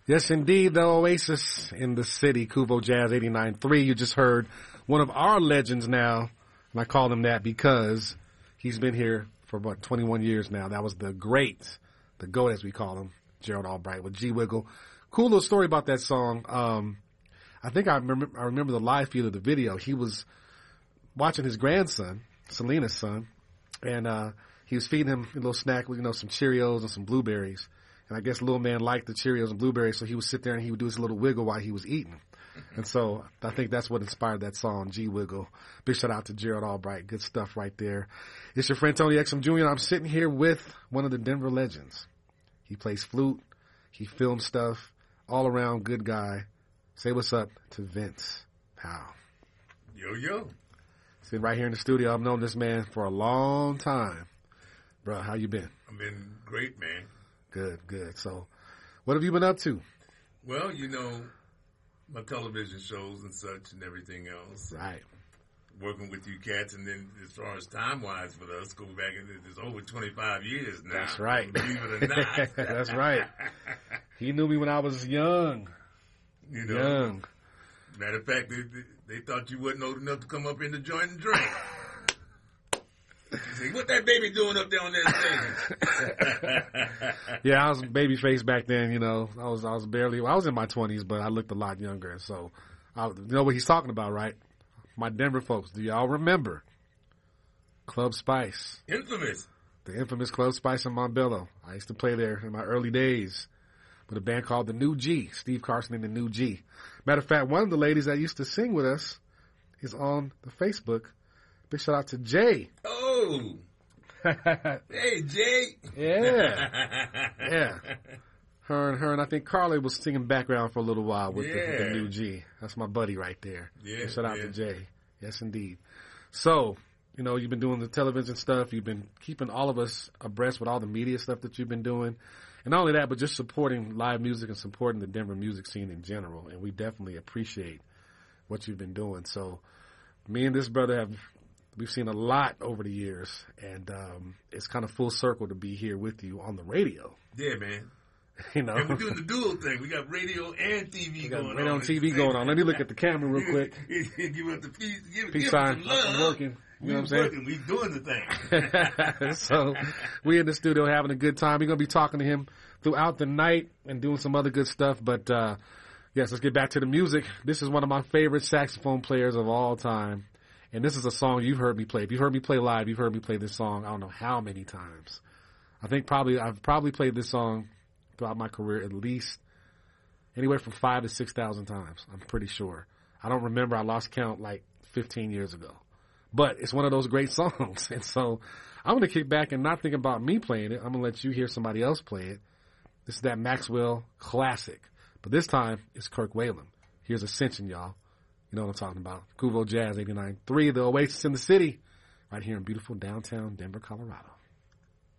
Yes, indeed, the Oasis in the city, Kuvo Jazz 89.3. You just heard one of our legends now, and I call him that because he's been here for, 21 years now. That was the GOAT, as we call him, Gerald Albright with G Wiggle. Cool little story about that song. I think I remember the live feed of the video. He was watching his grandson, Selena's son, and he was feeding him a little snack with, some Cheerios and some blueberries. And I guess little man liked the Cheerios and blueberries, so he would sit there and he would do his little wiggle while he was eating. And so I think that's what inspired that song, G Wiggle. Big shout out to Gerald Albright. Good stuff right there. It's your friend Tony Exum Jr. I'm sitting here with one of the Denver legends. He plays flute. He films stuff. All around good guy. Say what's up to Vince Powell. Yo, yo. Sitting right here in the studio. I've known this man for a long time. Bro, how you been? I've been great, man. Good. So, what have you been up to? Well, my television shows and such and everything else. Right. Working with you cats, and then as far as time-wise for us, go back, it's over 25 years now. That's right. Believe it or not. That's right. He knew me when I was young. Young. Matter of fact, they thought you wasn't old enough to come up in the joint and drink. Say, what that baby doing up there on that stage? Yeah, I was baby face back then. I was in my 20s, but I looked a lot younger. So, you know what he's talking about, right? My Denver folks, do y'all remember Club Spice? Infamous. The infamous Club Spice in Montbello. I used to play there in my early days with a band called the New G, Steve Carson and the New G. Matter of fact, one of the ladies that used to sing with us is on the Facebook. Big shout out to Jay. Oh. Hey, Jay. Yeah. Her and I think Carly was singing background for a little while with the New G. That's my buddy right there. Yeah. Shout out to Jay. Yes, indeed. So, you've been doing the television stuff. You've been keeping all of us abreast with all the media stuff that you've been doing. And not only that, but just supporting live music and supporting the Denver music scene in general. And we definitely appreciate what you've been doing. So, me and this brother we've seen a lot over the years. And it's kind of full circle to be here with you on the radio. Yeah, man. And we're doing the dual thing. We got radio and TV going on. Radio and TV going on. Let me look at the camera real quick. Give us the peace sign. I'm working. You know what I'm saying? We doing the thing. So we in the studio having a good time. We're going to be talking to him throughout the night and doing some other good stuff. But, yes, let's get back to the music. This is one of my favorite saxophone players of all time. And this is a song you've heard me play. If you've heard me play live, you've heard me play this song I don't know how many times. I've probably played this song throughout my career at least anywhere from 5,000 to 6,000 times. I'm pretty sure. I don't remember. I lost count like 15 years ago. But it's one of those great songs. And so I'm going to kick back and not think about me playing it. I'm going to let you hear somebody else play it. This is that Maxwell classic. But this time it's Kirk Whalum. Here's Ascension, y'all. You know what I'm talking about. Kuvo Jazz 89.3, the Oasis in the city, right here in beautiful downtown Denver, Colorado.